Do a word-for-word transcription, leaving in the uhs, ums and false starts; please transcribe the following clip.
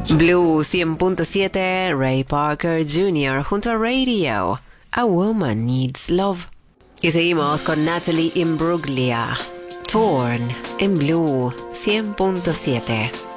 Blue cien punto siete, Ray Parker junior junto a Radio. A Woman Needs Love. Y seguimos con Natalie Imbruglia. Torn en Blue cien punto siete.